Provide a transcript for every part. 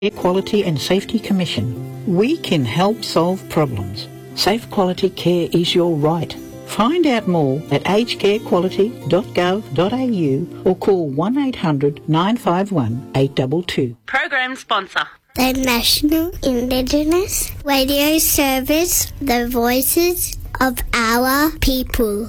Air Quality and Safety Commission. We can help solve problems. Safe quality care is your right. Find out more at agecarequality.gov.au or call 1800 951 822. Program sponsor. The National Indigenous Radio Service, the voices of our people.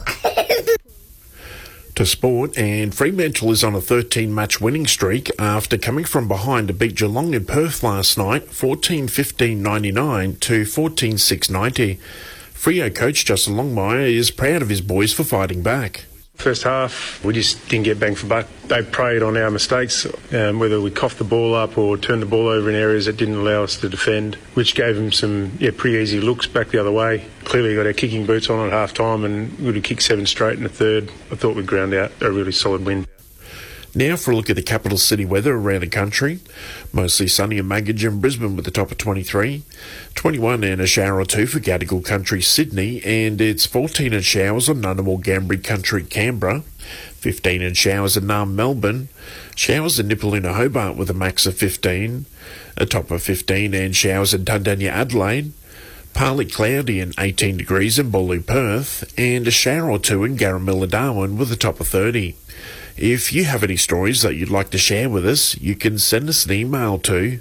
To sport, and Fremantle is on a 13-match winning streak after coming from behind to beat Geelong in Perth last night, 14-15-99 to 14-6-90. Freo coach Justin Longmire is proud of his boys for fighting back. First half, we just didn't get bang for buck. They preyed on our mistakes, whether we coughed the ball up or turned the ball over in areas that didn't allow us to defend, which gave them some pretty easy looks back the other way. Clearly got our kicking boots on at half-time and would have kicked 7 straight in the third. I thought we'd ground out a really solid win. Now for a look at the capital city weather around the country. Mostly sunny in Magidge and Brisbane with the top of 23. 21 and a shower or two for Gadigal Country, Sydney, and it's 14 and showers on Ngunnawal Gambri Country, Canberra. 15 and showers in Naarm, Melbourne. Showers in Nipaluna, Hobart with a max of 15. A top of 15 and showers in Tundanya, Adelaide. Partly cloudy and 18 degrees in Bowley, Perth, and a shower or two in Garamilla, Darwin with a top of 30. If you have any stories that you'd like to share with us, you can send us an email to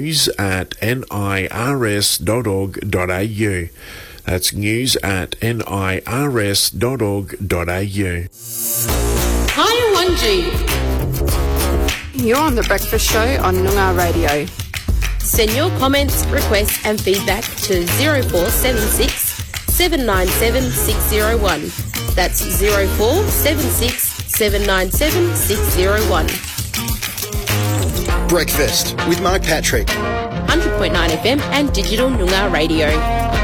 news@nirs.org.au. That's news@nirs.org.au. Hi, Wanji. You're on The Breakfast Show on Noongar Radio. Send your comments, requests and feedback to 0476 797 601. That's 0476 797 601. Breakfast with Mark Patrick. 100.9 FM and Digital Noongar Radio.